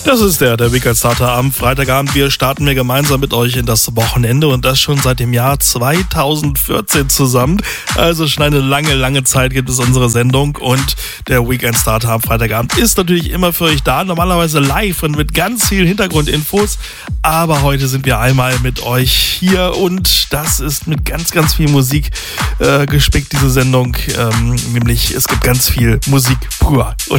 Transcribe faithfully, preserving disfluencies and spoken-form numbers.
Das ist der, der Weekend Starter am Freitagabend. Wir starten wir gemeinsam mit euch in das Wochenende und das schon seit dem Jahr zweitausendvierzehn zusammen. Also schon eine lange, lange Zeit gibt es unsere Sendung und der Weekend Starter am Freitagabend ist natürlich immer für euch da. Normalerweise live und mit ganz vielen Hintergrundinfos. Aber heute sind wir einmal mit euch hier und das ist mit ganz, ganz viel Musik äh, gespickt, diese Sendung. Ähm, nämlich es gibt ganz viel Musik pur. Und